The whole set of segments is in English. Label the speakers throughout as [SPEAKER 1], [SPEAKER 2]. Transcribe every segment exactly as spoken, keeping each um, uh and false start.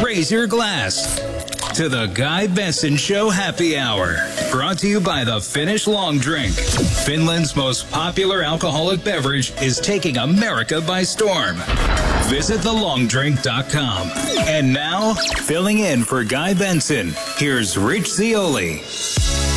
[SPEAKER 1] raise your glass to the Guy Benson Show Happy Hour. Brought to you by the Finnish Long Drink. Finland's most popular alcoholic beverage is taking America by storm. Visit the long drink dot com. And now, filling in for Guy Benson, here's Rich Zeoli.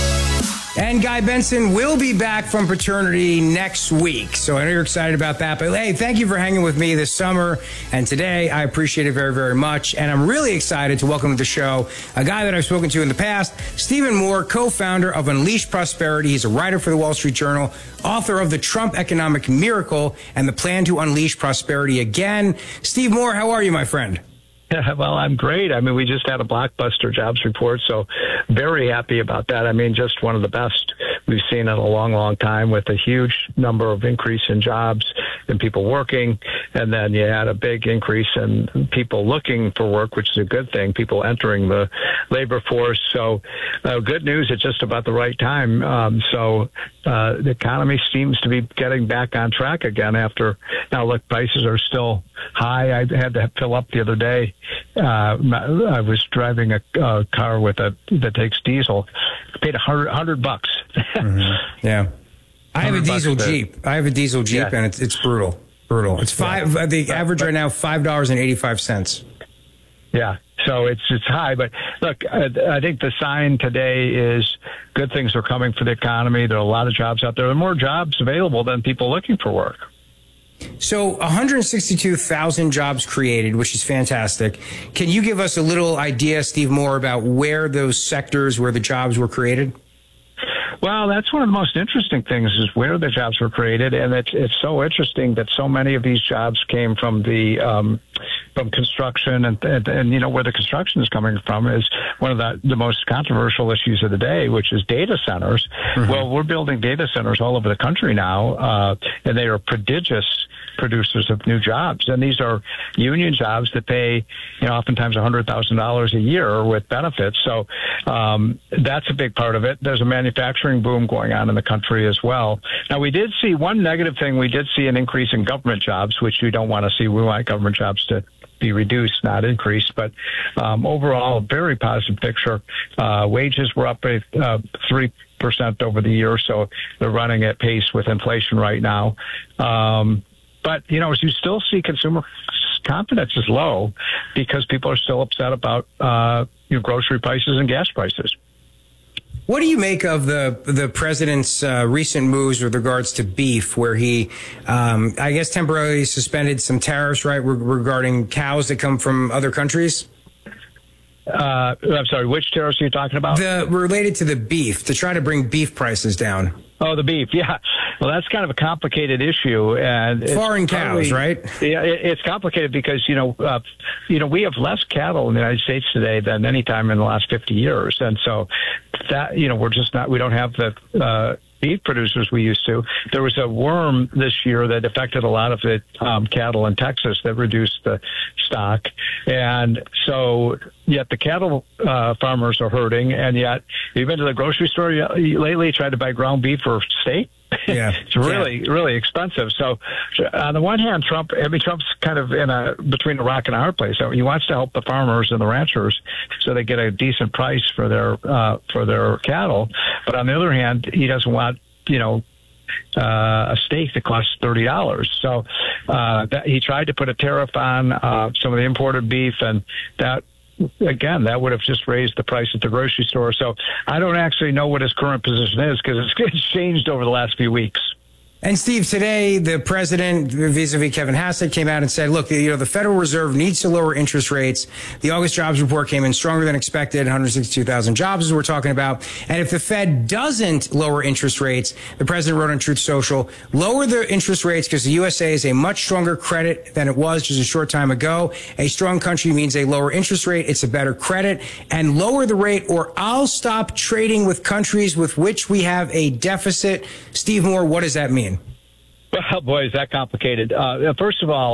[SPEAKER 2] And Guy Benson will be back from paternity next week. So I know you're excited about that. But hey, thank you for hanging with me this summer and today. I appreciate it very, very much. And I'm really excited to welcome to the show a guy that I've spoken to in the past, Stephen Moore, co-founder of Unleash Prosperity. He's a writer for the Wall Street Journal, author of The Trump Economic Miracle and the Plan to Unleash Prosperity Again. Steve Moore, how are you, my friend?
[SPEAKER 3] Well, I'm great. I mean, we just had a blockbuster jobs report, so very happy about that. I mean, just one of the best we've seen in a long, long time, with a huge number of increase in jobs and people working. And then you had a big increase in people looking for work, which is a good thing, people entering the labor force. So uh, good news at just about the right time. Um, so uh, the economy seems to be getting back on track again after, now look, prices are still high. I had to fill up the other day. Uh, I was driving a, a car with a that takes diesel. I paid a hundred, hundred bucks.
[SPEAKER 2] Mm-hmm. Yeah, I have a diesel Jeep. I have a diesel Jeep, yeah. and it's it's brutal, brutal. It's five. Yeah. The average right now five dollars and eighty five cents.
[SPEAKER 3] Yeah, so it's it's high, but look, I, I think the sign today is good things are coming for the economy. There are a lot of jobs out there. There are more jobs available than people looking for work.
[SPEAKER 2] So one hundred sixty-two thousand jobs created, which is fantastic. Can you give us a little idea, Steve Moore, about where those sectors, where the jobs were created?
[SPEAKER 3] Well, that's one of the most interesting things, is where the jobs were created. And it's, it's so interesting that so many of these jobs came from the um, from construction. And, and, and, you know, where the construction is coming from is one of the, the most controversial issues of the day, which is data centers. Mm-hmm. Well, we're building data centers all over the country now, uh, and they are prodigious producers of new jobs. And these are union jobs that pay, you know, oftentimes one hundred thousand dollars a year with benefits. So um, that's a big part of it. There's a manufacturing boom going on in the country as well. Now, we did see one negative thing. We did see an increase in government jobs, which we don't want to see. We want government jobs to be reduced, not increased. But um, overall, a very positive picture. Uh, wages were up a uh, three percent over the year, so they're running at pace with inflation right now. Um, But, you know, you still see consumer confidence is low because people are still upset about uh, you know, grocery prices and gas prices.
[SPEAKER 2] What do you make of the the president's uh, recent moves with regards to beef, where he, um, I guess, temporarily suspended some tariffs, right, re- regarding cows that come from other countries?
[SPEAKER 3] Uh, I'm sorry, which tariffs are you talking about?
[SPEAKER 2] The related to the beef, to try to bring beef prices down.
[SPEAKER 3] Oh, the beef, yeah. Well, that's kind of a complicated issue, and
[SPEAKER 2] foreign cows, right?
[SPEAKER 3] Yeah, it, it's complicated because you know, uh, you know, we have less cattle in the United States today than any time in the last fifty years, and so that you know, we're just not, we don't have the uh, beef producers we used to. There was a worm this year that affected a lot of the um, cattle in Texas that reduced the stock, and so yet the cattle uh, farmers are hurting, and yet you've been to the grocery store lately, tried to buy ground beef or steak.
[SPEAKER 2] Yeah,
[SPEAKER 3] it's really, yeah. really expensive. So, on the one hand, Trump, I mean, Trump's kind of in a between a rock and a hard place. So he wants to help the farmers and the ranchers so they get a decent price for their uh, for their cattle. But on the other hand, he doesn't want, you know, uh, a steak that costs thirty dollars. So uh, that, he tried to put a tariff on uh, some of the imported beef, and that. Again, that would have just raised the price at the grocery store. So I don't actually know what his current position is because it's changed over the last few weeks.
[SPEAKER 2] And Steve, today the president, vis-a-vis Kevin Hassett, came out and said, look, you know, the Federal Reserve needs to lower interest rates. The August jobs report came in stronger than expected, one hundred sixty-two thousand jobs as we're talking about. And if the Fed doesn't lower interest rates, the president wrote on Truth Social, lower the interest rates because the U S A is a much stronger credit than it was just a short time ago. A strong country means a lower interest rate. It's a better credit. And lower the rate or I'll stop trading with countries with which we have a deficit. Steve Moore, what does that mean?
[SPEAKER 3] Well, boy, is that complicated. Uh, first of all,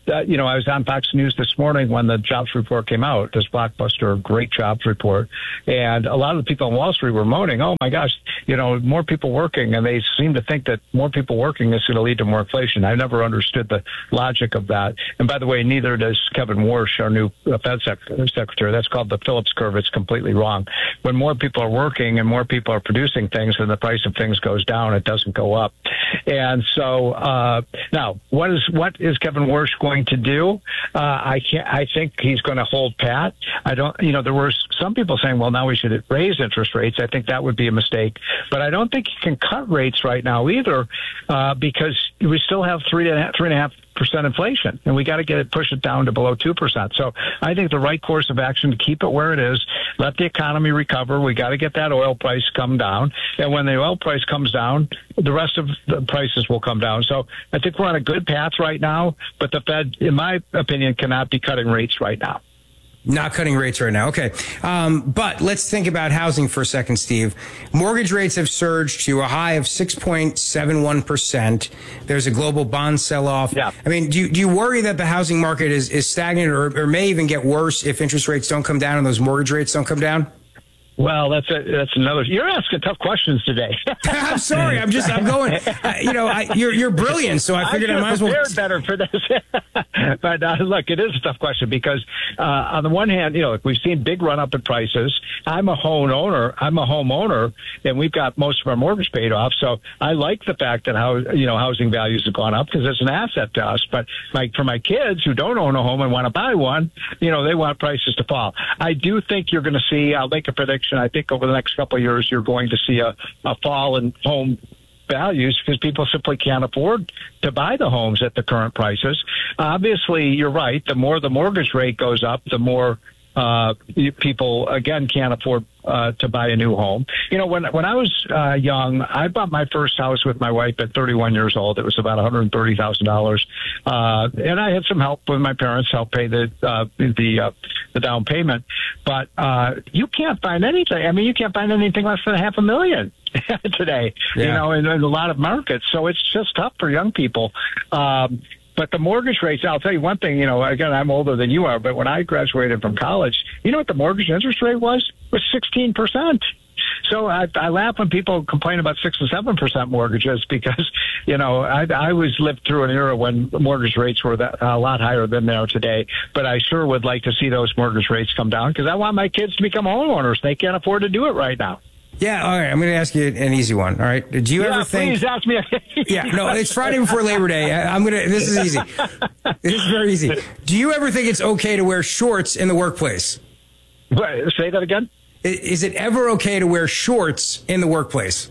[SPEAKER 3] uh, you know, I was on Fox News this morning when the jobs report came out, this blockbuster, great jobs report. And a lot of the people on Wall Street were moaning, oh, my gosh, you know, more people working. And they seem to think that more people working is going to lead to more inflation. I never understood the logic of that. And by the way, neither does Kevin Warsh, our new Fed secretary. That's called the Phillips curve. It's completely wrong. When more people are working and more people are producing things and the price of things goes down, it doesn't go up. And so uh, now, what is what is Kevin Warsh going to do? Uh, I can't. I think he's going to hold pat. I don't. You know, there were some people saying, "Well, now we should raise interest rates." I think that would be a mistake. But I don't think he can cut rates right now either, uh, because we still have three and a half, three and a half percent inflation, and we got to get it, push it down to below two percent. So I think the right course of action to keep it where it is, let the economy recover. We got to get that oil price come down, and when the oil price comes down, the rest of the prices will come down. So I think we're on a good path right now, but the Fed, in my opinion, cannot be cutting rates right now.
[SPEAKER 2] Not cutting rates right now. Okay. Um, but let's think about housing for a second, Steve. Mortgage rates have surged to a high of six point seven one percent. There's a global bond sell-off.
[SPEAKER 3] Yeah.
[SPEAKER 2] I mean, do you, do you worry that the housing market is, is stagnant or, or may even get worse if interest rates don't come down and those mortgage rates don't come down?
[SPEAKER 3] Well, that's a, that's another. You're asking tough questions today.
[SPEAKER 2] I'm sorry. I'm just. I'm going. Uh, you know, I, you're you're brilliant. So I figured I, I might as well.
[SPEAKER 3] Prepared better for this. But uh, look, it is a tough question because uh, on the one hand, you know, we've seen big run up in prices. I'm a home owner. I'm a homeowner, and we've got most of our mortgage paid off. So I like the fact that how you know housing values have gone up because it's an asset to us. But like for my kids who don't own a home and want to buy one, you know, they want prices to fall. I do think you're going to see. I'll make a prediction. I think over the next couple of years, you're going to see a, a fall in home values because people simply can't afford to buy the homes at the current prices. Obviously, you're right. The more the mortgage rate goes up, the more uh, people, again, can't afford uh, to buy a new home. You know, when when I was uh, young, I bought my first house with my wife at thirty-one years old. It was about one hundred thirty thousand dollars. Uh, and I had some help with my parents, help pay the uh, the uh, the down payment. But uh, you can't find anything. I mean, you can't find anything less than half a million today, yeah. you know, in, in a lot of markets. So it's just tough for young people. Um, But the mortgage rates, I'll tell you one thing, you know, again, I'm older than you are, but when I graduated from college, you know what the mortgage interest rate was? It was sixteen percent. So I, I laugh when people complain about six and seven percent mortgages because, you know, I, I was lived through an era when mortgage rates were that, a lot higher than they are today. But I sure would like to see those mortgage rates come down because I want my kids to become homeowners. They can't afford to do it right now.
[SPEAKER 2] Yeah, all right. I'm going to ask you an easy one. All right. Do you
[SPEAKER 3] yeah,
[SPEAKER 2] ever think?
[SPEAKER 3] Please ask me.
[SPEAKER 2] Yeah, no, it's Friday before Labor Day. I'm going to. This is easy. This is very easy. Do you ever think it's okay to wear shorts in the workplace?
[SPEAKER 3] Wait, say that again.
[SPEAKER 2] Is it ever okay to wear shorts in the workplace?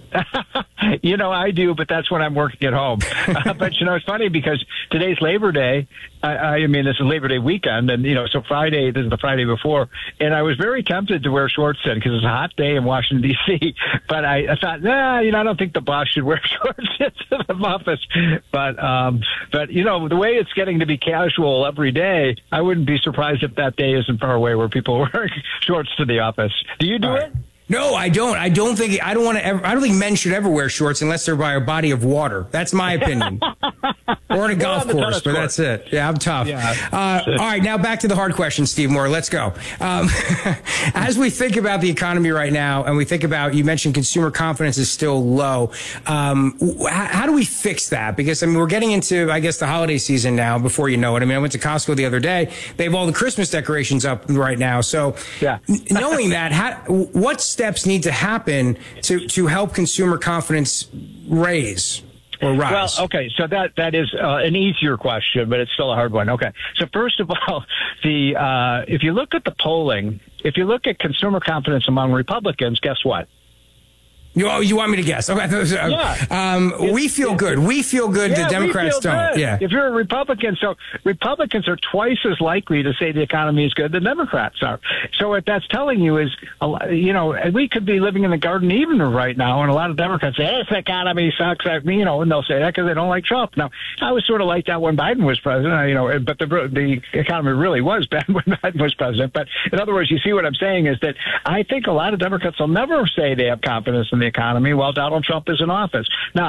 [SPEAKER 3] You know, I do, but that's when I'm working at home. Uh, but, you know, it's funny because today's Labor Day. I, I mean, this is Labor Day weekend. And, you know, so Friday, this is the Friday before. And I was very tempted to wear shorts then because it's a hot day in Washington, D C But I, I thought, nah, you know, I don't think the boss should wear shorts into the office. But, um, but you know, the way it's getting to be casual every day, I wouldn't be surprised if that day isn't far away where people are wearing shorts to the office. Do you do
[SPEAKER 2] All
[SPEAKER 3] it?
[SPEAKER 2] right. No, I don't. I don't think. I don't want to. Ever, I don't think men should ever wear shorts unless they're by a body of water. That's my opinion. Or on a golf
[SPEAKER 3] well,
[SPEAKER 2] course, but
[SPEAKER 3] court.
[SPEAKER 2] that's it. Yeah, I'm tough.
[SPEAKER 3] Yeah.
[SPEAKER 2] Uh, all right, now back to the hard question, Steve Moore. Let's go. Um, as we think about the economy right now, and we think about, you mentioned consumer confidence is still low. Um, how, how do we fix that? Because I mean, we're getting into, I guess, the holiday season now. Before you know it, I mean, I went to Costco the other day. They have all the Christmas decorations up right now. So,
[SPEAKER 3] yeah.
[SPEAKER 2] knowing that, how, what steps need to happen to, to help consumer confidence raise or rise?
[SPEAKER 3] Well, okay, so that that is uh, an easier question, but it's still a hard one. Okay, so first of all, the uh, if you look at the polling, if you look at consumer confidence among Republicans, guess what?
[SPEAKER 2] You, oh, you want me to guess? Okay.
[SPEAKER 3] Yeah.
[SPEAKER 2] Um, we feel good. We feel good.
[SPEAKER 3] Yeah,
[SPEAKER 2] the Democrats
[SPEAKER 3] we feel
[SPEAKER 2] don't.
[SPEAKER 3] good.
[SPEAKER 2] Yeah.
[SPEAKER 3] If you're a Republican, so Republicans are twice as likely to say the economy is good than Democrats are. So what that's telling you is, you know, we could be living in the Garden of Eden right now, and a lot of Democrats say, hey, this economy sucks. You know, and they'll say that because they don't like Trump. Now, I was sort of like that when Biden was president, you know, but the the economy really was bad when Biden was president. But in other words, you see what I'm saying is that I think a lot of Democrats will never say they have confidence in the economy while Donald Trump is in office. Now,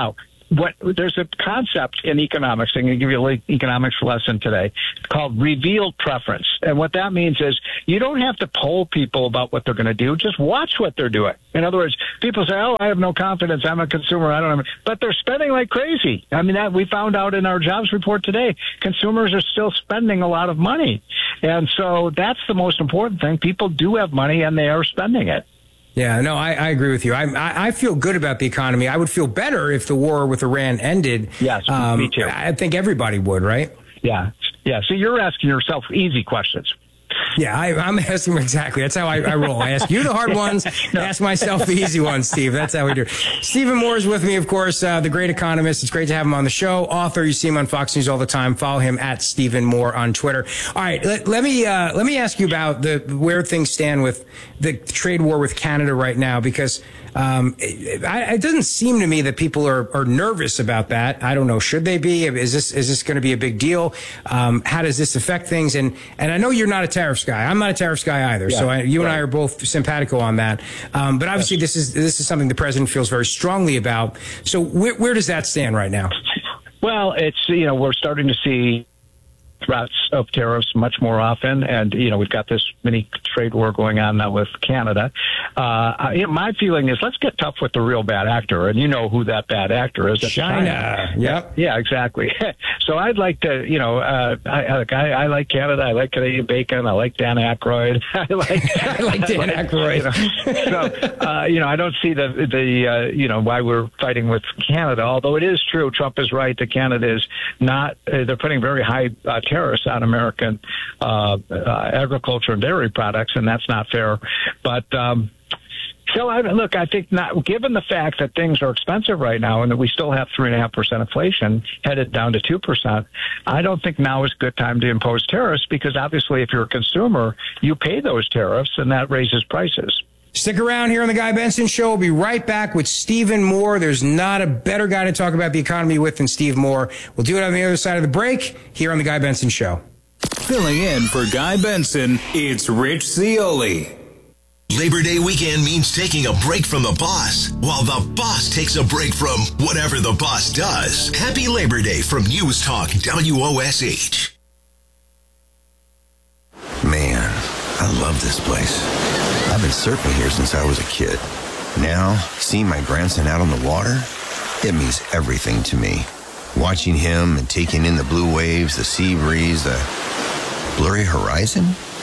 [SPEAKER 3] what there's a concept in economics. I'm going to give you an economics lesson today called revealed preference. And what that means is you don't have to poll people about what they're going to do. Just watch what they're doing. In other words, people say, oh, I have no confidence. I'm a consumer. I don't have, but they're spending like crazy. I mean, that we found out in our jobs report today, consumers are still spending a lot of money. And so that's the most important thing. People do have money and they are spending it.
[SPEAKER 2] Yeah, no, I, I agree with you. I, I I feel good about the economy. I would feel better if the war with Iran ended.
[SPEAKER 3] Yes,
[SPEAKER 2] um,
[SPEAKER 3] me too.
[SPEAKER 2] I think everybody would, right?
[SPEAKER 3] Yeah, yeah. So you're asking yourself easy questions.
[SPEAKER 2] Yeah, I, I'm asking exactly. That's how I, I roll. I ask you the hard ones, no. ask myself the easy ones, Steve. That's how we do. Stephen Moore is with me, of course, uh, the great economist. It's great to have him on the show. Author, you see him on Fox News all the time. Follow him at Stephen Moore on Twitter. All right, let, let me uh, let me ask you about the where things stand with the trade war with Canada right now, because um, it, it doesn't seem to me that people are, are nervous about that. I don't know. Should they be? Is this is this going to be a big deal? Um, how does this affect things? And and I know you're not a tariffs guy. I'm not a tariffs guy either. Yeah, so I, you right. and I are both simpatico on that. Um, but obviously, yes. this is this is something the president feels very strongly about. So where, where does that stand right now?
[SPEAKER 3] Well, it's, you know, we're starting to see threats of tariffs much more often. And, you know, we've got this mini trade war going on now with Canada. Uh, I, my feeling is let's get tough with the real bad actor. And you know who that bad actor is.
[SPEAKER 2] China.
[SPEAKER 3] China.
[SPEAKER 2] Yep.
[SPEAKER 3] Yeah, exactly. So I'd like to, you know, uh, I, I, I like Canada. I like Canadian bacon. I like Dan Aykroyd. I like,
[SPEAKER 2] I like Dan Aykroyd.
[SPEAKER 3] You know, so, uh, you know, I don't see the, the, uh, you know, why we're fighting with Canada, although it is true. Trump is right that Canada is not, uh, they're putting very high uh, tariffs on American uh, uh, agriculture and dairy products, and that's not fair. But um, so, I, look, I think not. Given the fact that things are expensive right now, and that we still have three and a half percent inflation headed down to two percent, I don't think now is a good time to impose tariffs because obviously, if you're a consumer, you pay those tariffs, and that raises prices.
[SPEAKER 2] Stick around here on the Guy Benson Show. We'll be right back with Stephen Moore. There's not a better guy to talk about the economy with than Steve Moore. We'll do it on the other side of the break here on the Guy Benson Show.
[SPEAKER 1] Filling in for Guy Benson, it's Rich Zeoli.
[SPEAKER 4] Labor Day weekend means taking a break from the boss, while the boss takes a break from whatever the boss does. Happy Labor Day from News Talk W O S H.
[SPEAKER 5] Man, I love this place. I've been surfing here since I was a kid. Now, seeing my grandson out on the water, it means everything to me. Watching him and taking in the blue waves, the sea breeze, the blurry horizon.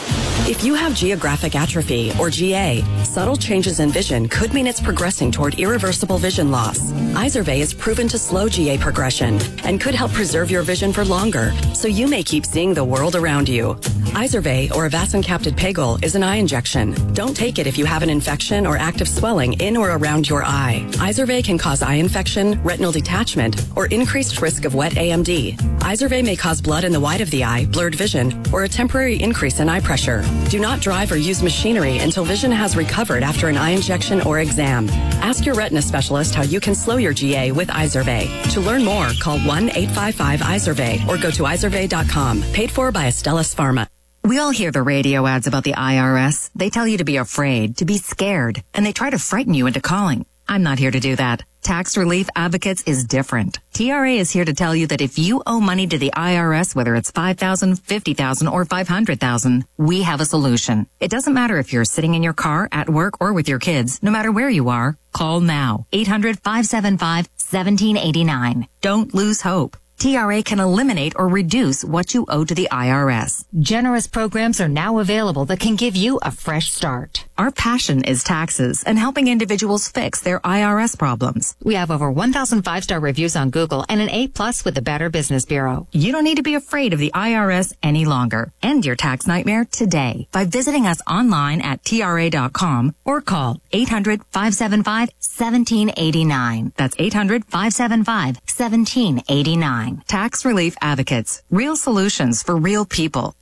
[SPEAKER 6] If you have geographic atrophy, or G A, subtle changes in vision could mean it's progressing toward irreversible vision loss. Izervay is proven to slow G A progression and could help preserve your vision for longer, so you may keep seeing the world around you. Izervay, or avacincaptad pegol, is an eye injection. Don't take it if you have an infection or active swelling in or around your eye. Izervay can cause eye infection, retinal detachment, or increased risk of wet A M D. Izervay may cause blood in the white of the eye, blurred vision, or a temporary increase in eye pressure. Do not drive or use machinery until vision has recovered after an eye injection or exam. Ask your retina specialist how you can slow your G A with Izervay. To learn more, call one eight five five Izervay or go to izervay dot com. Paid for by Astellas Pharma.
[SPEAKER 7] We all hear the radio ads about the I R S. They tell you to be afraid, to be scared, and they try to frighten you into calling. I'm not here to do that. Tax Relief Advocates is different. T R A is here to tell you that if you owe money to the I R S, whether it's five thousand dollars, fifty thousand dollars, or five hundred thousand dollars, we have a solution. It doesn't matter if you're sitting in your car, at work, or with your kids. No matter where you are, call now. eight hundred, five seven five, one seven eight nine. Don't lose hope. T R A can eliminate or reduce what you owe to the I R S.
[SPEAKER 8] Generous programs are now available that can give you a fresh start.
[SPEAKER 7] Our passion is taxes and helping individuals fix their I R S problems.
[SPEAKER 8] We have over one thousand five-star reviews on Google and an A plus with the Better Business Bureau.
[SPEAKER 7] You don't need to be afraid of the I R S any longer. End your tax nightmare today by visiting us online at T R A dot com or call eight hundred, five seven five, one seven eight nine. That's eight hundred, five seven five, one seven eight nine. Tax Relief Advocates. Real solutions for real people.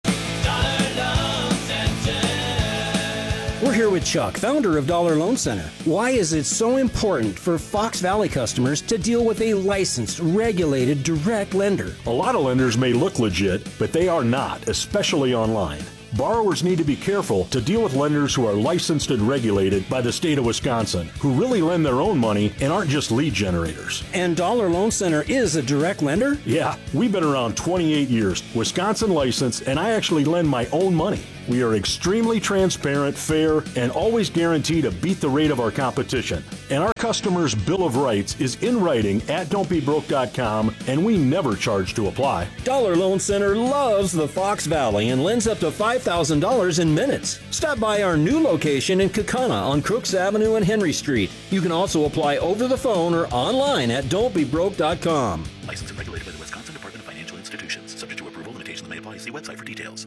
[SPEAKER 9] We're here with Chuck, founder of Dollar Loan Center. Why is it so important for Fox Valley customers to deal with a licensed, regulated, direct lender?
[SPEAKER 10] A lot of lenders may look legit, but they are not, especially online. borrowers need to be careful to deal with lenders who are licensed and regulated by the state of Wisconsin, who really lend their own money and aren't just lead generators.
[SPEAKER 9] And Dollar Loan Center is a direct lender?
[SPEAKER 10] Yeah, we've been around twenty-eight years, Wisconsin licensed, and I actually lend my own money. We are extremely transparent, fair, and always guarantee to beat the rate of our competition. And our customers' Bill of Rights is in writing at don't be broke dot com, and we never charge to apply.
[SPEAKER 9] Dollar Loan Center loves the Fox Valley and lends up to five thousand dollars in minutes. Stop by our new location in Kaukauna on Crooks Avenue and Henry Street. You can also apply over the phone or online at don't be broke dot com.
[SPEAKER 11] Licensed and regulated by the Wisconsin Department of Financial Institutions. Subject to approval, limitations may apply. See website for details.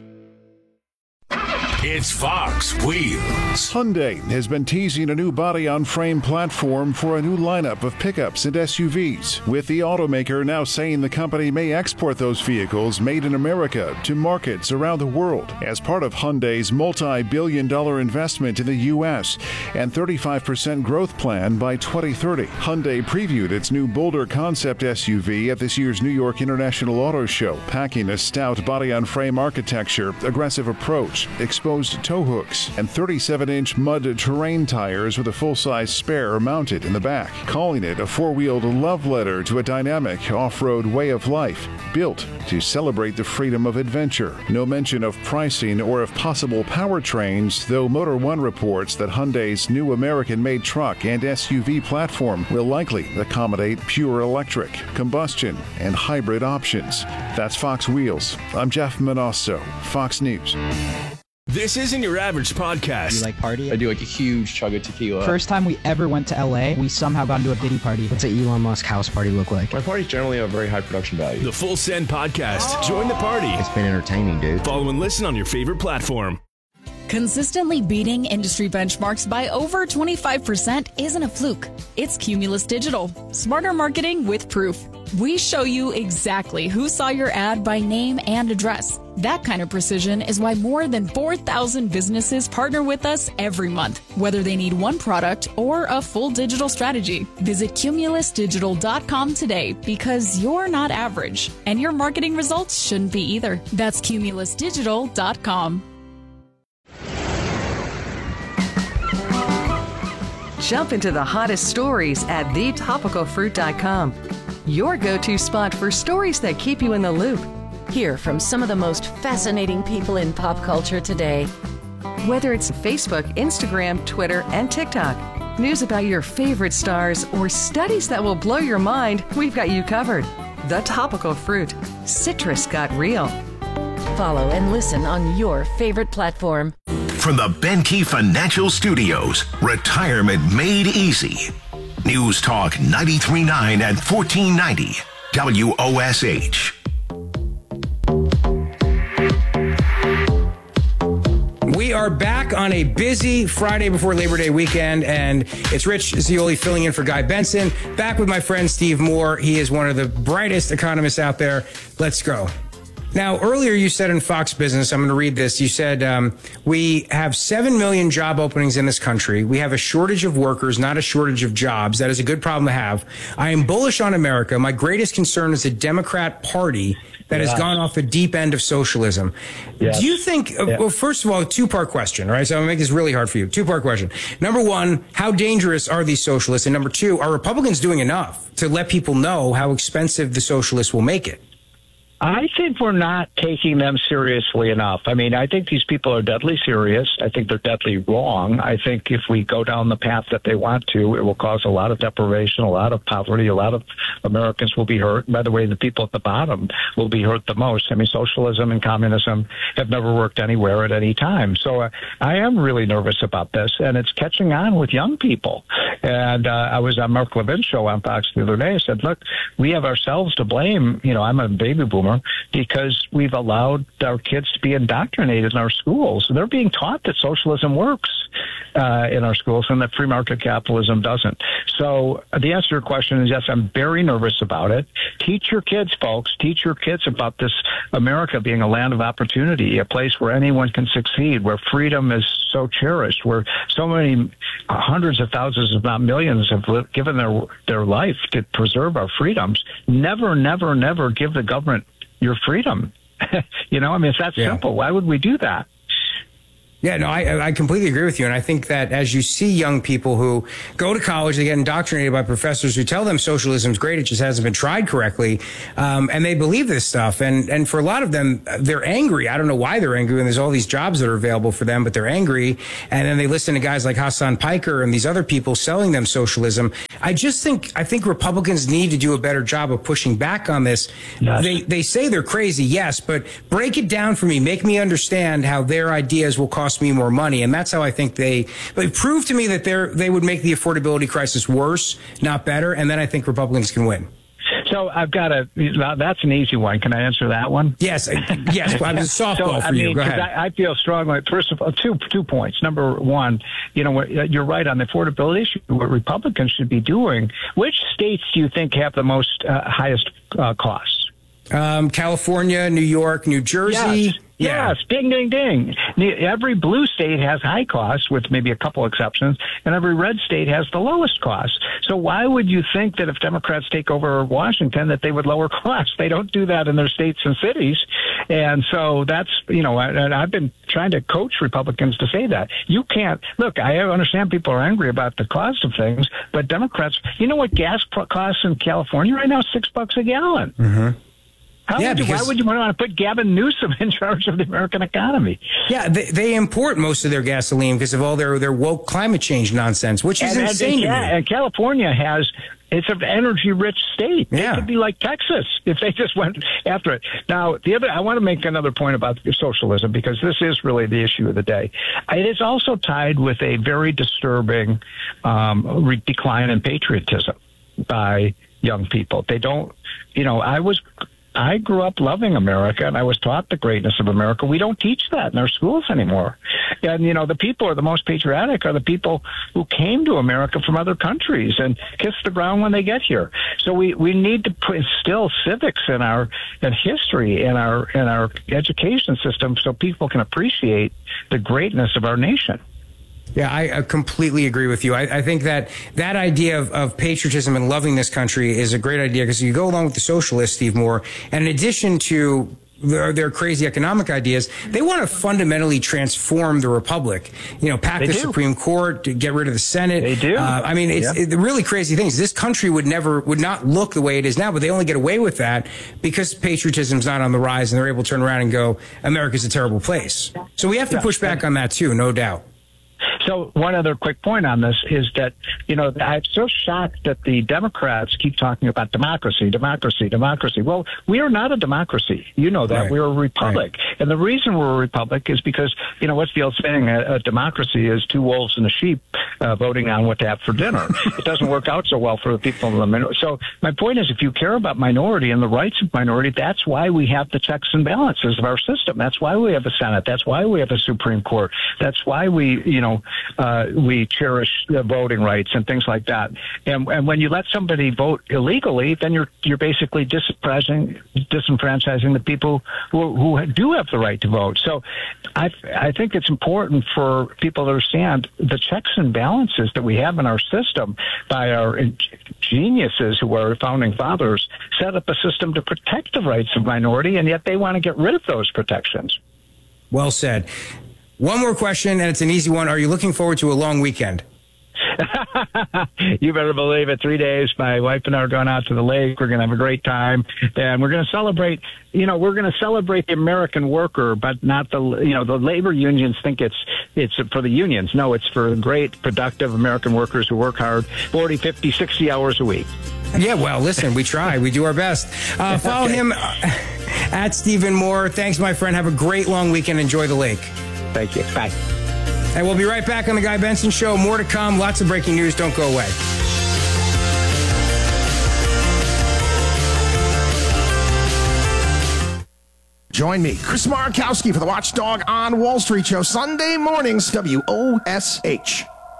[SPEAKER 12] It's Fox Wheels.
[SPEAKER 13] Hyundai has been teasing a new body-on-frame platform for a new lineup of pickups and S U Vs, with the automaker now saying the company may export those vehicles made in America to markets around the world as part of Hyundai's multi-billion dollar investment in the U S and thirty-five percent growth plan by twenty thirty. Hyundai previewed its new Boulder concept S U V at this year's New York International Auto Show, packing a stout body-on-frame architecture, aggressive approach, exposed tow hooks, and thirty-seven inch mud terrain tires with a full-size spare mounted in the back, calling it a four-wheeled love letter to a dynamic off-road way of life, built to celebrate the freedom of adventure. No mention of pricing or of possible powertrains, though Motor One reports that Hyundai's new American-made truck and S U V platform will likely accommodate pure electric, combustion, and hybrid options. That's Fox Wheels. I'm Jeff Manasso, Fox News.
[SPEAKER 12] This isn't your average podcast.
[SPEAKER 14] You like party?
[SPEAKER 15] I do like a huge chug of tequila.
[SPEAKER 14] First time we ever went to L A, we somehow got into a Diddy party. What's an Elon Musk house party look like?
[SPEAKER 15] My parties generally have very high production value.
[SPEAKER 12] The Full Send Podcast. Oh. Join the party.
[SPEAKER 16] It's been entertaining, dude.
[SPEAKER 12] Follow and listen on your favorite platform.
[SPEAKER 17] Consistently beating industry benchmarks by over twenty-five percent isn't a fluke. It's Cumulus Digital. Smarter marketing with proof. We show you exactly who saw your ad by name and address. That kind of precision is why more than four thousand businesses partner with us every month, whether they need one product or a full digital strategy. Visit cumulus digital dot com today because you're not average, and your marketing results shouldn't be either. That's cumulus digital dot com.
[SPEAKER 18] Jump into the hottest stories at the topical fruit dot com. Your go-to spot for stories that keep you in the loop.
[SPEAKER 19] Hear from some of the most fascinating people in pop culture today.
[SPEAKER 18] Whether it's Facebook, Instagram, Twitter, and TikTok, news about your favorite stars, or studies that will blow your mind, we've got you covered. The Topical Fruit. Citrus got real.
[SPEAKER 19] Follow and listen on your favorite platform.
[SPEAKER 4] From the Benke Financial Studios, Retirement Made Easy. News Talk ninety-three point nine and fourteen ninety W O S H.
[SPEAKER 2] We are back on a busy Friday before Labor Day weekend, and it's Rich Zeoli filling in for Guy Benson. Back with my friend Steve Moore. He is one of the brightest economists out there. Let's go. Now, earlier you said in Fox Business, I'm going to read this, you said um, we have seven million job openings in this country. We have a shortage of workers, not a shortage of jobs. That is a good problem to have. I am bullish on America. My greatest concern is the Democrat Party that yeah. has gone off the deep end of socialism. Yes. Do you think, yeah. well, first of all, a two-part question, all right? So I'm going to make this really hard for you. Two-part question. Number one, how dangerous are these socialists? And number two, are Republicans doing enough to let people know how expensive the socialists will make it?
[SPEAKER 3] I think we're not taking them seriously enough. I mean, I think these people are deadly serious. I think they're deadly wrong. I think if we go down the path that they want to, it will cause a lot of deprivation, a lot of poverty, a lot of Americans will be hurt. By the way, the people at the bottom will be hurt the most. I mean, socialism and communism have never worked anywhere at any time. So uh, I am really nervous about this, and it's catching on with young people. And uh, I was on Mark Levin's show on Fox the other day. I said, look, we have ourselves to blame. You know, I'm a baby boomer. Because we've allowed our kids to be indoctrinated in our schools. They're being taught that socialism works uh, in our schools and that free market capitalism doesn't. So the answer to your question is yes, I'm very nervous about it. Teach your kids, folks. Teach your kids about this America being a land of opportunity, a place where anyone can succeed, where freedom is so cherished, where so many hundreds of thousands, if not millions, have lived, given their their life to preserve our freedoms. Never, never, never give the government your freedom. You know, I mean, it's that
[SPEAKER 2] yeah.
[SPEAKER 3] simple. Why would we do that?
[SPEAKER 2] Yeah, no, I, I completely agree with you. And I think that as you see young people who go to college, they get indoctrinated by professors who tell them socialism's great, it just hasn't been tried correctly. Um, and they believe this stuff. And, and for a lot of them, they're angry. I don't know why they're angry. And there's all these jobs that are available for them, but they're angry. And then they listen to guys like Hassan Piker and these other people selling them socialism. I just think, I think Republicans need to do a better job of pushing back on this. Yes. They, they say they're crazy, yes, but break it down for me. Make me understand how their ideas will cost me more money. And that's how I think they, they prove to me that they're, they would make the affordability crisis worse, not better. And then I think Republicans can win.
[SPEAKER 3] So I've got a, that's an easy one. Can I answer that one?
[SPEAKER 2] Yes. Yes. I was a softball
[SPEAKER 3] so,
[SPEAKER 2] for
[SPEAKER 3] I mean,
[SPEAKER 2] you. Go ahead.
[SPEAKER 3] I, I feel strongly, first of all, two, two points. Number one, you know, you're right on the affordability issue. What Republicans should be doing, which states do you think have the most uh, highest uh, costs?
[SPEAKER 2] Um, California, New York, New Jersey.
[SPEAKER 3] Yes.
[SPEAKER 2] Yeah.
[SPEAKER 3] Yes, ding, ding, ding. Every blue state has high costs, with maybe a couple exceptions, and every red state has the lowest costs. So why would you think that if Democrats take over Washington that they would lower costs? They don't do that in their states and cities. And so that's, you know, and I've been trying to coach Republicans to say that. You can't, look, I understand people are angry about the cost of things, but Democrats, you know what gas costs in California right now? Six bucks a gallon.
[SPEAKER 2] Mm-hmm.
[SPEAKER 3] How
[SPEAKER 2] yeah,
[SPEAKER 3] would you,
[SPEAKER 2] because,
[SPEAKER 3] why would you want to put Gavin Newsom in charge of the American economy?
[SPEAKER 2] Yeah, they, they import most of their gasoline because of all their, their woke climate change nonsense, which is
[SPEAKER 3] and,
[SPEAKER 2] insane.
[SPEAKER 3] And,
[SPEAKER 2] and,
[SPEAKER 3] and California has, it's an energy-rich state.
[SPEAKER 2] Yeah.
[SPEAKER 3] It could be like Texas if they just went after it. Now, the other, I want to make another point about socialism because this is really the issue of the day. It is also tied with a very disturbing um, re- decline in patriotism by young people. They don't, you know, I was... I grew up loving America, and I was taught the greatness of America. We don't teach that in our schools anymore. And, you know, the people who are the most patriotic are the people who came to America from other countries and kiss the ground when they get here. So we, we need to put, instill civics in our in history in our in our education system so people can appreciate the greatness of our nation.
[SPEAKER 2] Yeah, I, I completely agree with you. I, I think that that idea of, of patriotism and loving this country is a great idea because you go along with the socialists, Steve Moore, and in addition to their, their crazy economic ideas, they want to fundamentally transform the republic. You know, pack
[SPEAKER 3] they
[SPEAKER 2] the
[SPEAKER 3] do.
[SPEAKER 2] Supreme Court, to get rid of the Senate.
[SPEAKER 3] They do.
[SPEAKER 2] Uh, I mean, it's
[SPEAKER 3] yeah.
[SPEAKER 2] it, the really crazy things. This country would never, would not look the way it is now, but they only get away with that because patriotism's not on the rise and they're able to turn around and go, America's a terrible place. So we have to
[SPEAKER 3] yeah.
[SPEAKER 2] push back on that too, no doubt.
[SPEAKER 3] So one other quick point on this is that, you know, I'm so shocked that the Democrats keep talking about democracy, democracy, democracy. Well, we are not a democracy. You know that.
[SPEAKER 2] Right.
[SPEAKER 3] We're a republic. Right. And the reason we're a republic is because, you know, what's the old saying? A, a democracy is two wolves and a sheep uh, voting on what to have for dinner. It doesn't work out so well for the people in the minority. So my point is, if you care about minority and the rights of minority, that's why we have the checks and balances of our system. That's why we have a Senate. That's why we have a Supreme Court. That's why we, you know, Uh, we cherish the voting rights and things like that. And, and when you let somebody vote illegally, then you're you're basically disenfranchising, disenfranchising the people who, who do have the right to vote. So I, I think it's important for people to understand the checks and balances that we have in our system by our geniuses who are founding fathers set up a system to protect the rights of minority, and yet they want to get rid of those protections.
[SPEAKER 2] Well said. One more question, and it's an easy one. Are you looking forward to a long weekend?
[SPEAKER 3] You better believe it. Three days. My wife and I are going out to the lake. We're going to have a great time, and we're going to celebrate. You know, we're going to celebrate the American worker, but not the. You know, the labor unions think it's it's for the unions. No, it's for great, productive American workers who work hard, forty, fifty, sixty hours a week.
[SPEAKER 2] Yeah, well, listen, we try. We do our best. Uh, follow
[SPEAKER 3] okay.
[SPEAKER 2] him uh, at Stephen Moore. Thanks, my friend. Have a great long weekend. Enjoy the lake.
[SPEAKER 3] Thank you. Bye.
[SPEAKER 2] And we'll be right back on The Guy Benson Show. More to come. Lots of breaking news. Don't go away.
[SPEAKER 16] Join me, Chris Markowski, for the Watchdog on Wall Street show, Sunday mornings, W O S H.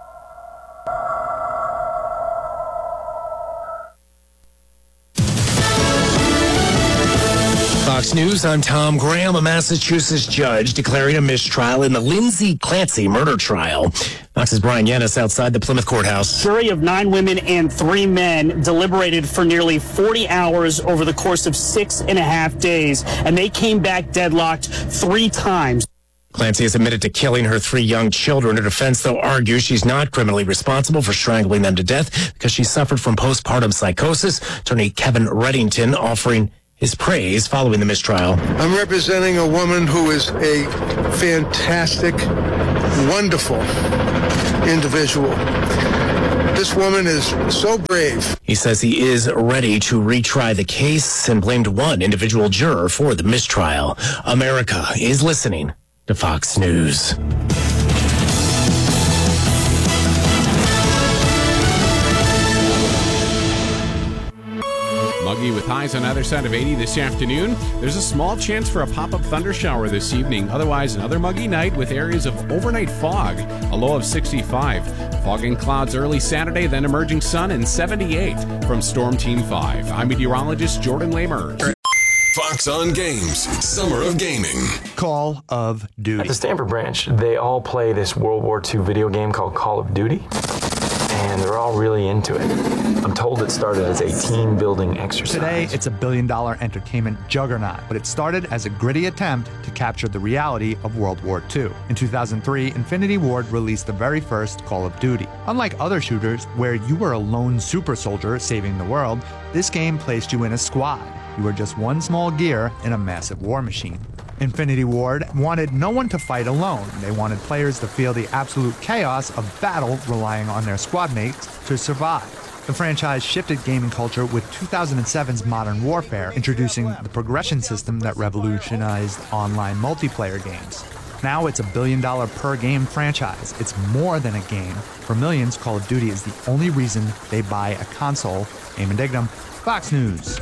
[SPEAKER 20] Fox News, I'm Tom Graham. A Massachusetts judge declaring a mistrial in the Lindsay Clancy murder trial. Fox's Brian Yennis outside the Plymouth courthouse.
[SPEAKER 21] Jury of nine women and three men deliberated for nearly forty hours over the course of six and a half days, and they came back deadlocked three times.
[SPEAKER 20] Clancy has admitted to killing her three young children. Her defense, though, argues she's not criminally responsible for strangling them to death because she suffered from postpartum psychosis. Attorney Kevin Reddington offering his praise following the mistrial.
[SPEAKER 1] I'm representing a woman who is a fantastic, wonderful individual. This woman is so brave.
[SPEAKER 20] He says he is ready to retry the case and blamed one individual juror for the mistrial. America is listening to Fox News.
[SPEAKER 22] Muggy with highs on either side of eighty this afternoon. There's a small chance for a pop-up thunder shower this evening. Otherwise, another muggy night with areas of overnight fog, a low of sixty-five. Fog and clouds early Saturday, then emerging sun and seventy-eight from Storm Team five. I'm meteorologist Jordan Lamers.
[SPEAKER 23] Fox on Games, Summer of Gaming.
[SPEAKER 24] Call of Duty.
[SPEAKER 15] At the Stanford branch, they all play this World War Two video game called Call of Duty, and they're all really into it. I'm told it started as a team-building exercise.
[SPEAKER 24] Today, it's a billion-dollar entertainment juggernaut, but it started as a gritty attempt to capture the reality of World War Two. In two thousand three, Infinity Ward released the very first Call of Duty. Unlike other shooters, where you were a lone super soldier saving the world, this game placed you in a squad. You were just one small gear in a massive war machine. Infinity Ward wanted no one to fight alone. They wanted players to feel the absolute chaos of battle, relying on their squad mates to survive. The franchise shifted gaming culture with two thousand seven's Modern Warfare, introducing the progression system that revolutionized online multiplayer games. Now it's a billion dollar per game franchise. It's more than a game. For millions, Call of Duty is the only reason they buy a console. Eamon Dignam, Fox News.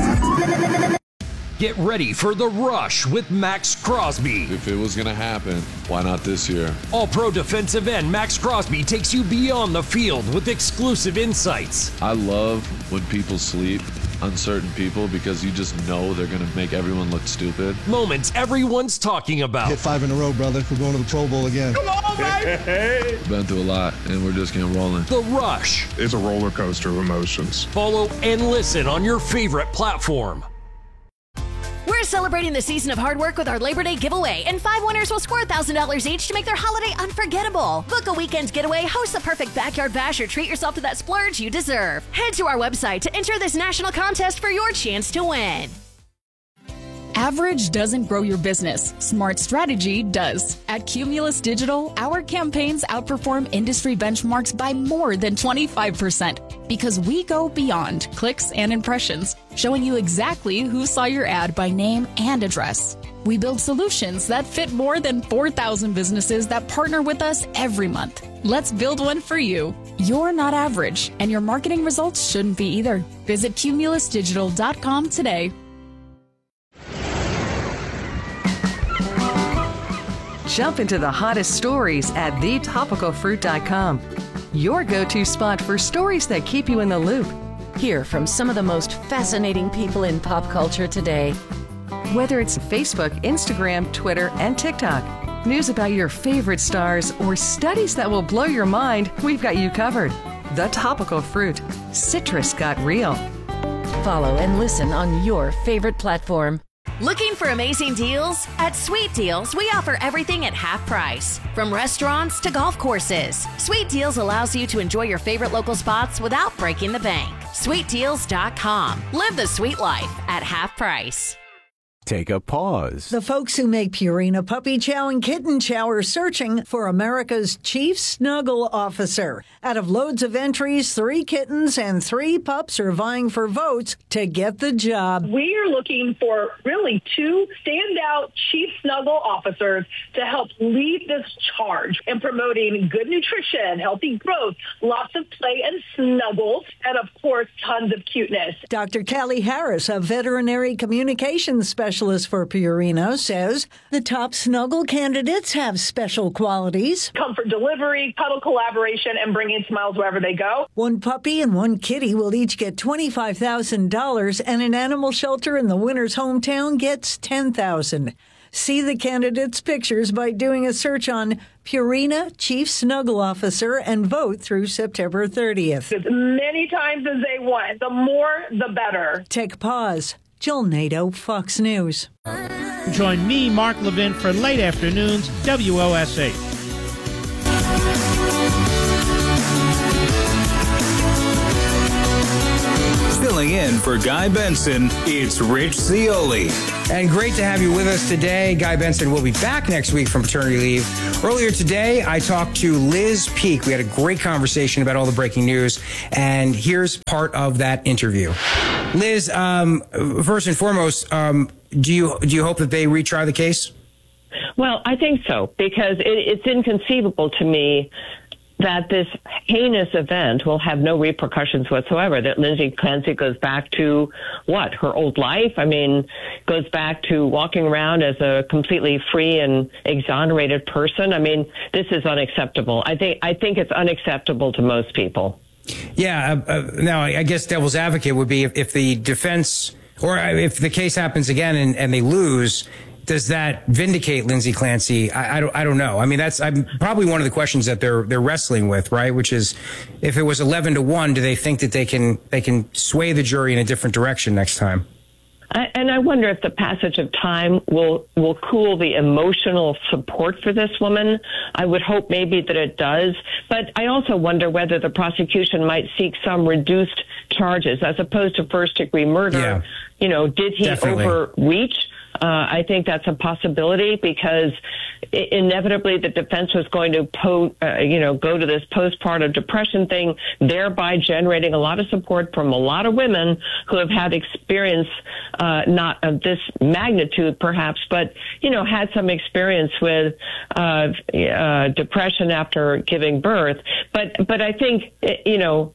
[SPEAKER 25] Get ready for The Rush with Max Crosby.
[SPEAKER 26] If it was going to happen, why not this year?
[SPEAKER 25] All-pro defensive end Max Crosby takes you beyond the field with exclusive insights.
[SPEAKER 26] I love when people sleep, uncertain people, because you just know they're going to make everyone look stupid.
[SPEAKER 25] Moments everyone's talking about.
[SPEAKER 27] Hit five in a row, brother. We're going to the Pro Bowl again.
[SPEAKER 25] Come on, baby!
[SPEAKER 26] Been through a lot, and we're just getting rolling.
[SPEAKER 25] The Rush.
[SPEAKER 28] It's a roller coaster of emotions.
[SPEAKER 25] Follow and listen on your favorite platform.
[SPEAKER 29] We're celebrating the season of hard work with our Labor Day giveaway, and five winners will score one thousand dollars each to make their holiday unforgettable. Book a weekend getaway, host the perfect backyard bash, or treat yourself to that splurge you deserve. Head to our website to enter this national contest for your chance to win.
[SPEAKER 17] Average doesn't grow your business. Smart strategy does. At Cumulus Digital, our campaigns outperform industry benchmarks by more than twenty-five percent because we go beyond clicks and impressions, showing you exactly who saw your ad by name and address. We build solutions that fit more than four thousand businesses that partner with us every month. Let's build one for you. You're not average, and your marketing results shouldn't be either. Visit cumulus digital dot com today.
[SPEAKER 18] Jump into the hottest stories at the topical fruit dot com. Your go-to spot for stories that keep you in the loop.
[SPEAKER 19] Hear from some of the most fascinating people in pop culture today.
[SPEAKER 18] Whether it's Facebook, Instagram, Twitter, and TikTok, news about your favorite stars, or studies that will blow your mind, we've got you covered. The Topical Fruit. Citrus got real.
[SPEAKER 19] Follow and listen on your favorite platform.
[SPEAKER 29] Looking for amazing deals? At Sweet Deals, we offer everything at half price. From restaurants to golf courses, Sweet Deals allows you to enjoy your favorite local spots without breaking the bank. sweet deals dot com. Live the sweet life at half price.
[SPEAKER 30] Take a pause.
[SPEAKER 31] The folks who make Purina Puppy Chow and Kitten Chow are searching for America's Chief Snuggle Officer. Out of loads of entries, three kittens and three pups are vying for votes to get the job.
[SPEAKER 32] We are looking for really two standout Chief Snuggle Officers to help lead this charge in promoting good nutrition, healthy growth, lots of play and snuggles, and of course, tons of cuteness.
[SPEAKER 31] Doctor Callie Harris, a veterinary communications specialist for Purina, says the top snuggle candidates have special qualities.
[SPEAKER 32] Comfort delivery, cuddle collaboration, and bringing smiles wherever they go.
[SPEAKER 31] One puppy and one kitty will each get twenty-five thousand dollars, and an animal shelter in the winner's hometown gets ten thousand dollars. See the candidates' pictures by doing a search on Purina Chief Snuggle Officer and vote through September thirtieth.
[SPEAKER 32] As many times as they want, the more, the better.
[SPEAKER 31] Take pause. Jill Nato, Fox News.
[SPEAKER 3] Join me, Mark Levin, for Late Afternoons, W O S H.
[SPEAKER 4] Filling in for Guy Benson, it's Rich Cioli.
[SPEAKER 2] And great to have you with us today. Guy Benson will be back next week from paternity leave. Earlier today, I talked to Liz Peek. We had a great conversation about all the breaking news, and here's part of that interview. Liz, um, first and foremost, um, do you do you hope that they retry the case?
[SPEAKER 5] Well, I think so, because it, it's inconceivable to me that this heinous event will have no repercussions whatsoever, that Lindsay Clancy goes back to, what, her old life? I mean, goes back to walking around as a completely free and exonerated person. I mean, this is unacceptable. I think I think it's unacceptable to most people.
[SPEAKER 2] Yeah. Uh, uh, now, I guess devil's advocate would be if, if the defense, or if the case happens again and, and they lose, does that vindicate Lindsay Clancy? I, I don't. I don't know. I mean, that's I'm, probably one of the questions that they're they're wrestling with, right? Which is, if it was eleven to one, do they think that they can they can sway the jury in a different direction next time?
[SPEAKER 5] I, and I wonder if the passage of time will will cool the emotional support for this woman. I would hope maybe that it does, but I also wonder whether the prosecution might seek some reduced charges as opposed to first degree murder.
[SPEAKER 2] Yeah,
[SPEAKER 5] you know, did he
[SPEAKER 2] definitely.
[SPEAKER 5] overreach? Uh, I think that's a possibility because I- inevitably the defense was going to, po- uh, you know, go to this postpartum depression thing, thereby generating a lot of support from a lot of women who have had experience, uh, not of this magnitude perhaps, but, you know, had some experience with uh, uh, depression after giving birth. But, but I think, you know,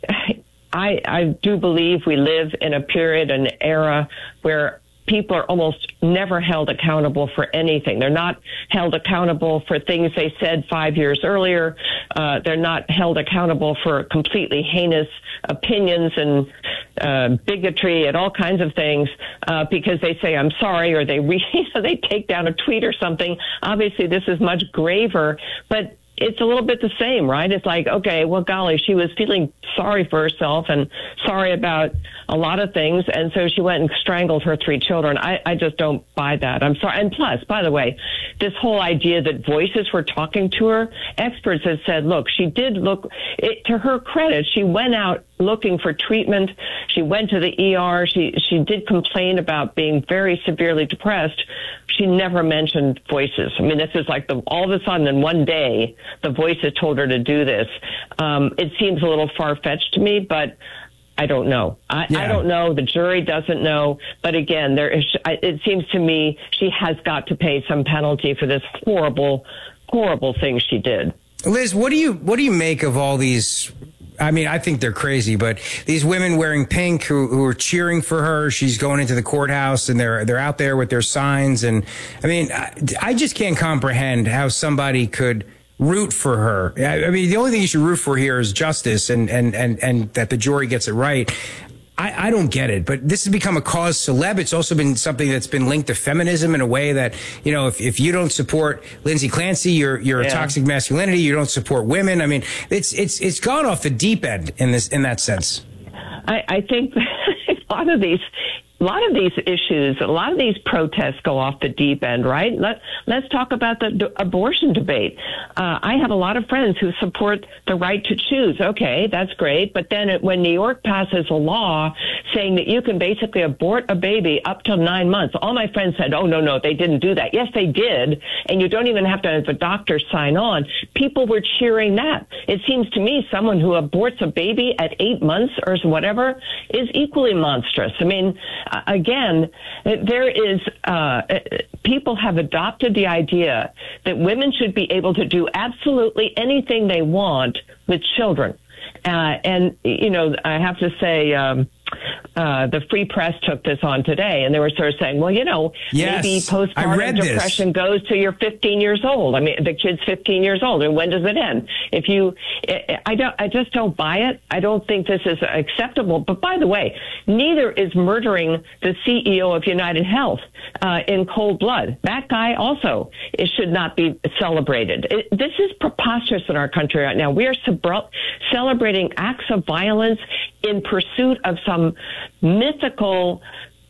[SPEAKER 5] I, I do believe we live in a period, an era where people are almost never held accountable for anything. They're not held accountable for things they said five years earlier. Uh, they're not held accountable for completely heinous opinions and uh, bigotry and all kinds of things uh, because they say, I'm sorry, or they, re- you know, they take down a tweet or something. Obviously, this is much graver, but it's a little bit the same, right? It's like, okay, well, golly, she was feeling sorry for herself and sorry about a lot of things, and so she went and strangled her three children. I, I just don't buy that. I'm sorry. And plus, by the way, this whole idea that voices were talking to her, experts have said, look, she did look, it, to her credit, she went out looking for treatment. She went to the E R. She, she did complain about being very severely depressed. She never mentioned voices. I mean, this is like the, all of a sudden in one day, the voices told her to do this. Um, it seems a little far-fetched to me, but I don't know. I, yeah. I don't know. The jury doesn't know. But again, there is, it seems to me she has got to pay some penalty for this horrible, horrible thing she did.
[SPEAKER 2] Liz, what do you what do you make of all these? I mean, I think they're crazy, but these women wearing pink who, who are cheering for her. She's going into the courthouse and they're they're out there with their signs. And I mean, I, I just can't comprehend how somebody could root for her. I, I mean, the only thing you should root for here is justice and, and, and, and that the jury gets it right. I, I don't get it, but this has become a cause celeb. It's also been something that's been linked to feminism in a way that, you know, if, if you don't support Lindsay Clancy, you're you're yeah. a toxic masculinity. You don't support women. I mean, it's it's it's gone off the deep end in this in that sense.
[SPEAKER 5] I, I think a lot of these. A lot of these issues, a lot of these protests go off the deep end, right? Let, let's talk about the d- abortion debate. Uh, I have a lot of friends who support the right to choose. Okay, that's great. But then it, when New York passes a law saying that you can basically abort a baby up to nine months, all my friends said, oh, no, no, they didn't do that. Yes, they did. And you don't even have to have a doctor sign on. People were cheering that. It seems to me someone who aborts a baby at eight months or whatever is equally monstrous. I mean, again, there is, uh, people have adopted the idea that women should be able to do absolutely anything they want with children. Uh, and, you know, I have to say, um, uh, the Free Press took this on today, and they were sort of saying, well, you know,
[SPEAKER 2] yes,
[SPEAKER 5] maybe postpartum depression
[SPEAKER 2] this.
[SPEAKER 5] goes to you're fifteen years old. I mean, the kid's fifteen years old, and when does it end? If you, I don't, I just don't buy it. I don't think this is acceptable. But by the way, neither is murdering the C E O of United Health uh, in cold blood. That guy also it should not be celebrated. It, this is preposterous in our country right now. We are sub- celebrating acts of violence in pursuit of some mythical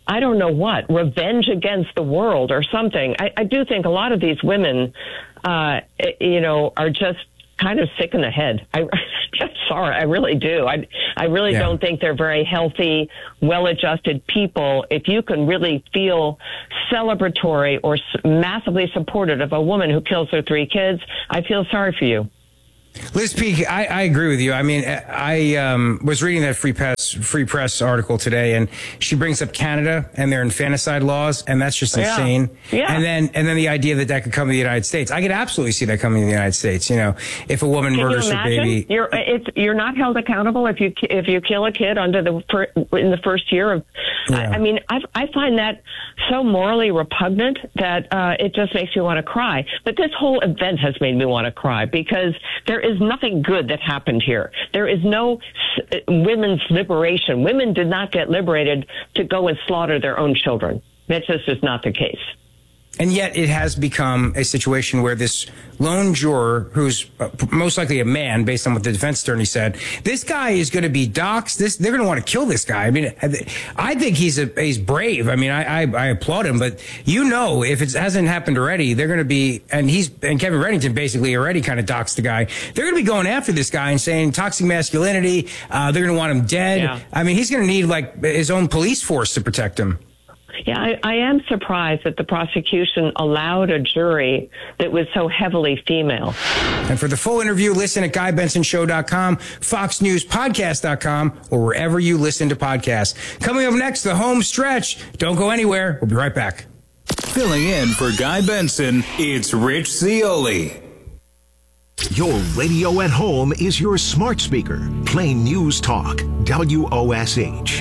[SPEAKER 5] I don't know what, revenge against the world or something. I, I do think a lot of these women, uh, you know, are just kind of sick in the head. I, I'm sorry, I really do. I, I really yeah. don't think they're very healthy, well-adjusted people. If you can really feel celebratory or massively supportive of a woman who kills her three kids, I feel sorry for you.
[SPEAKER 2] Liz Peek, I, I agree with you. I mean, I um, was reading that Free Press, Free Press article today, and she brings up Canada and their infanticide laws, and that's just
[SPEAKER 5] yeah.
[SPEAKER 2] insane.
[SPEAKER 5] Yeah.
[SPEAKER 2] And then, and then the idea that that could come to the United States. I could absolutely see that coming to the United States. You know, if a woman
[SPEAKER 5] Can
[SPEAKER 2] murders
[SPEAKER 5] you
[SPEAKER 2] her baby,
[SPEAKER 5] you're it's, you're not held accountable if you if you kill a kid under the fir, in the first year of. Yeah. I, I mean, I, I find that so morally repugnant that uh, it just makes me want to cry. But this whole event has made me want to cry because there is nothing good that happened here. There is no s- women's liberation. Women did not get liberated to go and slaughter their own children. That just is not the case.
[SPEAKER 2] And yet it has become a situation where this lone juror, who's most likely a man, based on what the defense attorney said, this guy is going to be doxxed. This, they're going to want to kill this guy. I mean, I think he's a, he's brave. I mean, I, I, I applaud him, but you know, if it hasn't happened already, they're going to be, and he's, and Kevin Reddington basically already kind of doxed the guy. They're going to be going after this guy and saying toxic masculinity. Uh, they're going to want him dead.
[SPEAKER 5] Yeah.
[SPEAKER 2] I mean, he's going to need like his own police force to protect him.
[SPEAKER 5] Yeah, I, I am surprised that the prosecution allowed a jury that was so heavily female.
[SPEAKER 2] And for the full interview, listen at guy benson show dot com, fox news podcast dot com, or wherever you listen to podcasts. Coming up next, the home stretch. Don't go anywhere. We'll be right back.
[SPEAKER 4] Filling in for Guy Benson, it's Rich Zeoli.
[SPEAKER 1] Your radio at home is your smart speaker. Plain News Talk, W O S H.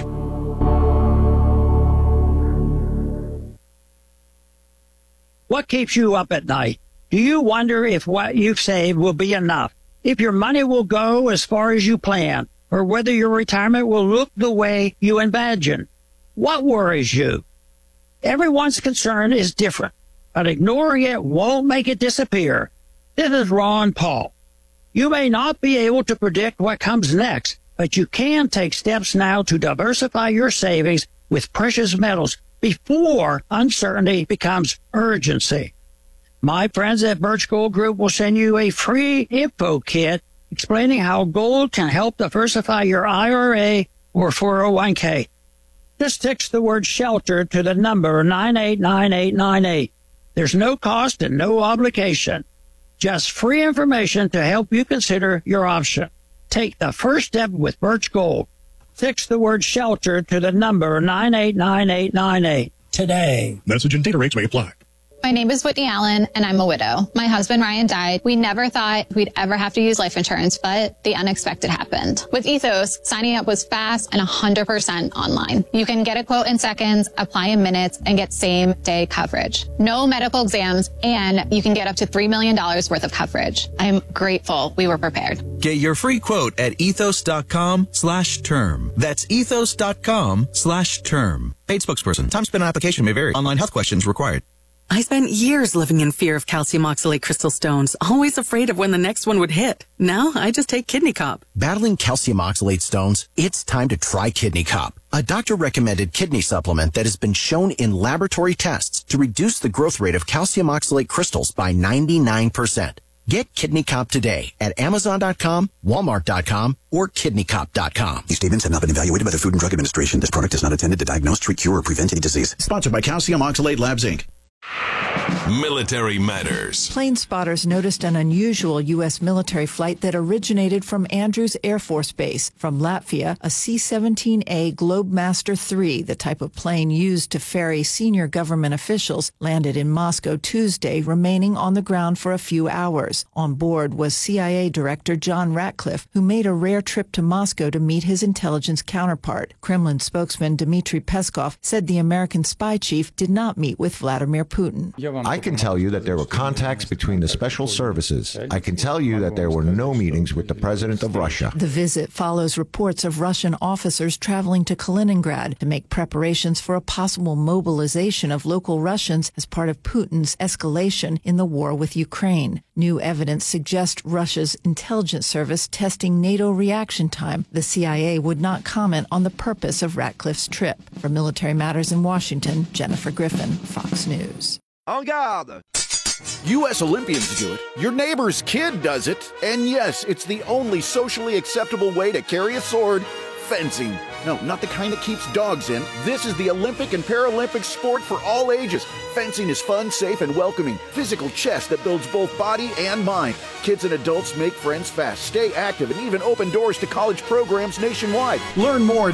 [SPEAKER 6] What keeps you up at night? Do you wonder if what you've saved will be enough? If your money will go as far as you plan? Or whether your retirement will look the way you imagine? What worries you? Everyone's concern is different, but ignoring it won't make it disappear. This is Ron Paul. You may not be able to predict what comes next, but you can take steps now to diversify your savings with precious metals before uncertainty becomes urgency. My friends at Birch Gold Group will send you a free info kit explaining how gold can help diversify your I R A or four oh one k. Just text the word SHELTER to the number nine eight nine eight nine eight. There's no cost and no obligation. Just free information to help you consider your option. Take the first step with Birch Gold. Text the word SHELTER to the number nine eight nine eight nine eight today.
[SPEAKER 28] Message and data rates may apply.
[SPEAKER 7] My name is Whitney Allen, and I'm a widow. My husband, Ryan, died. We never thought we'd ever have to use life insurance, but the unexpected happened. With Ethos, signing up was fast and one hundred percent online. You can get a quote in seconds, apply in minutes, and get same-day coverage. No medical exams, and you can get up to three million dollars worth of coverage. I am grateful we were prepared.
[SPEAKER 8] Get your free quote at ethos.com slash term. That's ethos.com slash term. Paid spokesperson. Time spent on application may vary. Online health questions required.
[SPEAKER 9] I spent years living in fear of calcium oxalate crystal stones, always afraid of when the next one would hit. Now I just take Kidney Cop.
[SPEAKER 10] Battling calcium oxalate stones? It's time to try Kidney Cop, a doctor-recommended kidney supplement that has been shown in laboratory tests to reduce the growth rate of calcium oxalate crystals by ninety-nine percent. Get Kidney Cop today at amazon dot com, walmart dot com, or kidney cop dot com.
[SPEAKER 11] These statements have not been evaluated by the Food and Drug Administration. This product is not intended to diagnose, treat, cure, or prevent any disease.
[SPEAKER 12] Sponsored by Calcium Oxalate Labs, Incorporated.
[SPEAKER 23] Military Matters.
[SPEAKER 31] Plane spotters noticed an unusual U S military flight that originated from Andrews Air Force Base. From Latvia, a C seventeen A Globemaster three, the type of plane used to ferry senior government officials, landed in Moscow Tuesday, remaining on the ground for a few hours. On board was C I A Director John Ratcliffe, who made a rare trip to Moscow to meet his intelligence counterpart. Kremlin spokesman Dmitry Peskov said the American spy chief did not meet with Vladimir Putin.
[SPEAKER 13] I can tell you that there were contacts between the special services. I can tell you that there were no meetings with the president of Russia.
[SPEAKER 14] The visit follows reports of Russian officers traveling to Kaliningrad to make preparations for a possible mobilization of local Russians as part of Putin's escalation in the war with Ukraine. New evidence suggests Russia's intelligence service testing NATO reaction time. The C I A would not comment on the purpose of Ratcliffe's trip. For Military Matters in Washington, Jennifer Griffin, Fox News.
[SPEAKER 12] En garde! U S Olympians do it. Your neighbor's kid does it. And yes, it's the only socially acceptable way to carry a sword. Fencing. No, not the kind that keeps dogs in. This is the Olympic and Paralympic sport for all ages. Fencing is fun, safe, and welcoming. Physical chess that builds both body and mind. Kids and adults make friends fast, stay active, and even open doors to college programs nationwide. Learn more